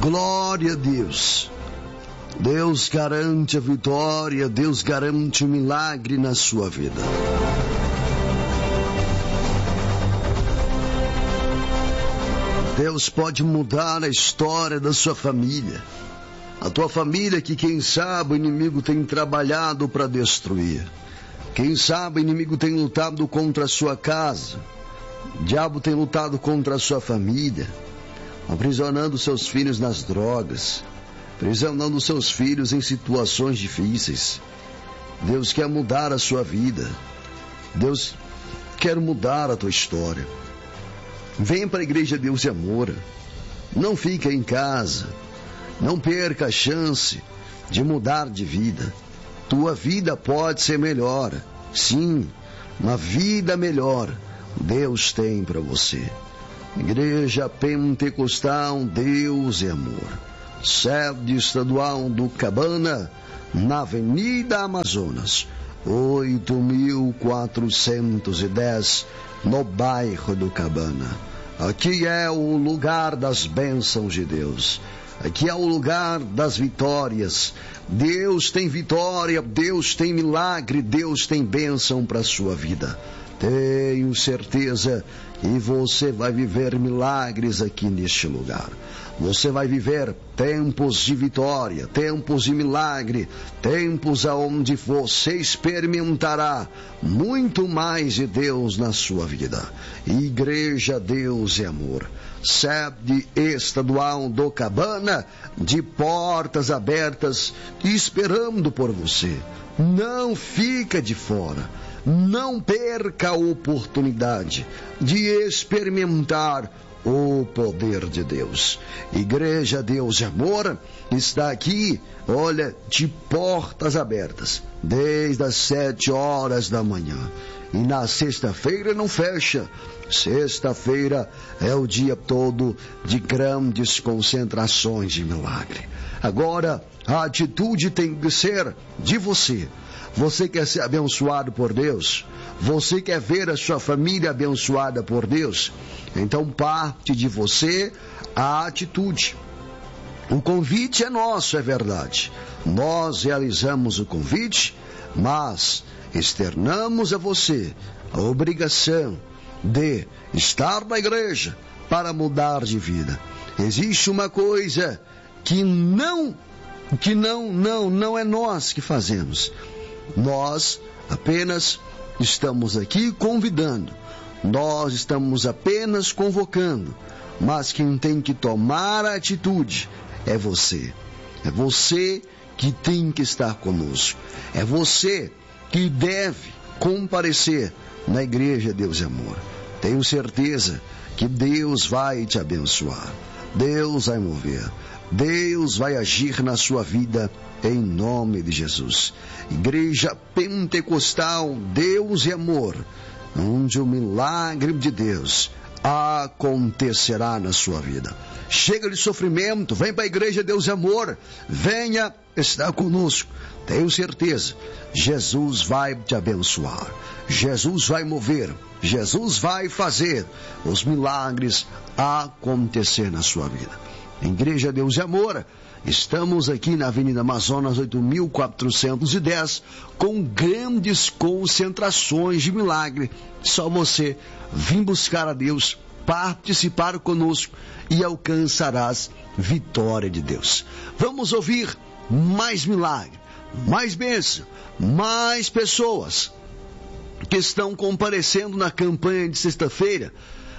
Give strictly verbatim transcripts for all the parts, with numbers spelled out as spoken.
Glória a Deus. Deus garante a vitória, Deus garante o milagre na sua vida. Deus pode mudar a história da sua família. A tua família que, quem sabe, o inimigo tem trabalhado para destruir. Quem sabe, o inimigo tem lutado contra a sua casa. O diabo tem lutado contra a sua família, aprisionando seus filhos nas drogas, aprisionando seus filhos em situações difíceis. Deus quer mudar a sua vida. Deus quer mudar a tua história. Venha para a Igreja Deus e Amor. Não fique em casa. Não perca a chance de mudar de vida. Tua vida pode ser melhor. Sim, uma vida melhor Deus tem para você. Igreja Pentecostal Deus e Amor, sede estadual do Cabana, na Avenida Amazonas, oito mil quatrocentos e dez, no bairro do Cabana. Aqui é o lugar das bênçãos de Deus. Aqui é o lugar das vitórias. Deus tem vitória, Deus tem milagre, Deus tem bênção para a sua vida. Tenho certeza que você vai viver milagres aqui neste lugar. Você vai viver tempos de vitória, tempos de milagre, tempos aonde você experimentará muito mais de Deus na sua vida. Igreja Deus e Amor, sede estadual do Cabana, de portas abertas, esperando por você. Não fica de fora. Não perca a oportunidade de experimentar o poder de Deus. Igreja Deus e Amor está aqui, olha, de portas abertas, desde as sete horas da manhã. E na sexta-feira não fecha. Sexta-feira é o dia todo de grandes concentrações de milagre. Agora, a atitude tem que ser de você. Você quer ser abençoado por Deus? Você quer ver a sua família abençoada por Deus? Então parte de você a atitude. O convite é nosso, é verdade. Nós realizamos o convite, mas externamos a você a obrigação de estar na igreja para mudar de vida. Existe uma coisa que não, que não, não, não é nós que fazemos. Nós apenas estamos aqui convidando, nós estamos apenas convocando, mas quem tem que tomar a atitude é você. É você que tem que estar conosco. É você que deve comparecer na Igreja Deus e Amor. Tenho certeza que Deus vai te abençoar. Deus vai mover. Deus vai agir na sua vida em nome de Jesus. Igreja Pentecostal Deus e Amor, onde o milagre de Deus acontecerá na sua vida. Chega de sofrimento, vem para a Igreja Deus e Amor, venha estar conosco. Tenho certeza, Jesus vai te abençoar, Jesus vai mover, Jesus vai fazer os milagres acontecer na sua vida. Igreja Deus e Amor, estamos aqui na Avenida Amazonas oito mil quatrocentos e dez, com grandes concentrações de milagre. Só você vir buscar a Deus, participar conosco e alcançarás vitória de Deus. Vamos ouvir mais milagre, mais bênção, mais pessoas que estão comparecendo na campanha de sexta-feira.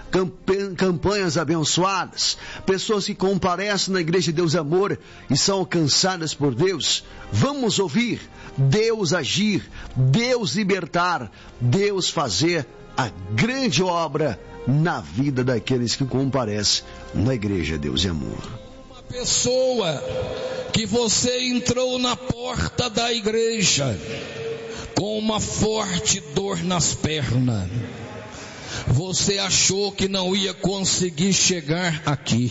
Campanhas abençoadas, pessoas que comparecem na Igreja de Deus e Amor e são alcançadas por Deus. Vamos ouvir Deus agir, Deus libertar, Deus fazer a grande obra na vida daqueles que comparecem na Igreja de Deus e Amor. Uma pessoa que você entrou na porta da igreja com uma forte dor nas pernas. Você achou que não ia conseguir chegar aqui.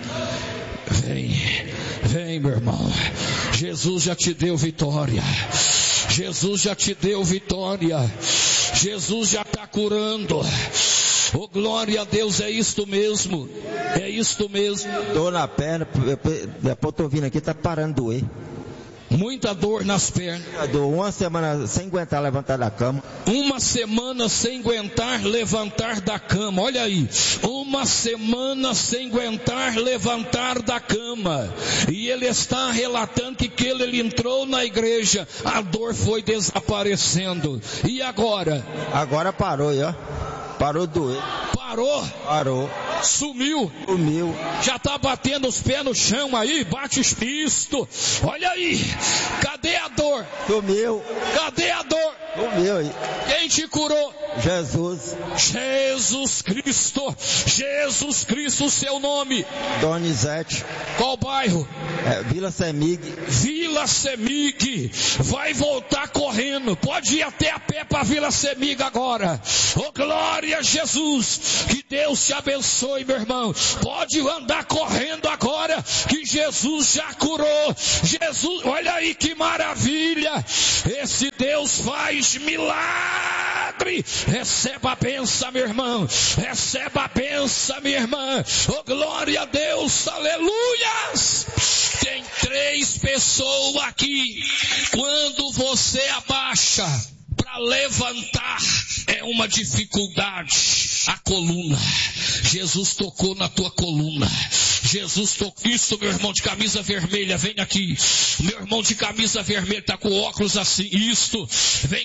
Vem, vem, meu irmão. Jesus já te deu vitória. Jesus já te deu vitória. Jesus já está curando. Oh, glória a Deus, é isto mesmo. É isto mesmo. Dor na perna, depois tô vindo aqui, tá parando de doer. Muita dor nas pernas. Dor, uma semana sem aguentar levantar da cama. Uma semana sem aguentar levantar da cama. Olha aí. Uma semana sem aguentar levantar da cama. E ele está relatando que quando ele entrou na igreja, a dor foi desaparecendo. E agora? Agora parou, ó. Parou de doer. Parou? Parou. Sumiu? Sumiu. Já está batendo os pés no chão aí, bate isto. Olha aí. Cadê a dor? Sumiu. Cadê a dor? Sumiu aí. Quem te curou? Jesus. Jesus Cristo. Jesus Cristo, seu nome. Donizete. Qual bairro? É, Vila Semig. Vila Semig. Vai voltar correndo. Pode ir até a pé para Vila Semig agora. Oh, glória a Jesus. Que Deus te abençoe, meu irmão. Pode andar correndo agora, que Jesus já curou. Jesus, olha aí que maravilha. Esse Deus faz milagre. Receba a benção, meu irmão. Receba a benção, minha irmã. Oh, glória a Deus. Aleluias. Tem três pessoas aqui. Quando você abaixa para levantar, é uma dificuldade. A coluna. Jesus tocou na tua coluna. Jesus tocou. Isso, meu irmão de camisa vermelha, vem aqui. Meu irmão de camisa vermelha está com óculos assim. Isto. Vem